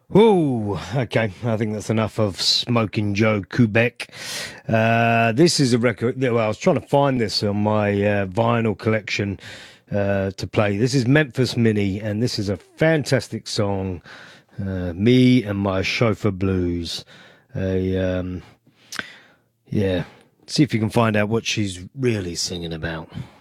Oh, okay. I think that's enough of Smoking Joe Kubek. This is a record. Well, I was trying to find this on my vinyl collection to play. This is Memphis Mini, and this is a fantastic song. Me and My Chauffeur Blues. A, yeah. See if you can find out what she's really singing about.